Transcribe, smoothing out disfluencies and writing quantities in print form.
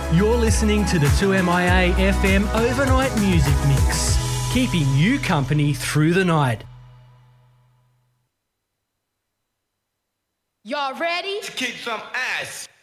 You're listening to the 2MIA FM Overnight Music Mix, keeping you company through the night. Y'all ready? To kick some ass.